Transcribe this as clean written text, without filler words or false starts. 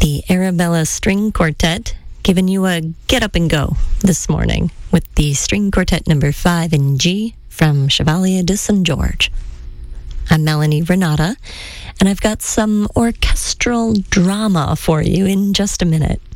the Arabella String Quartet, giving you a get up and go this morning with the String Quartet number 5 in G from Chevalier de St. George. I'm Melanie Renata, and I've got some orchestral drama for you in just a minute.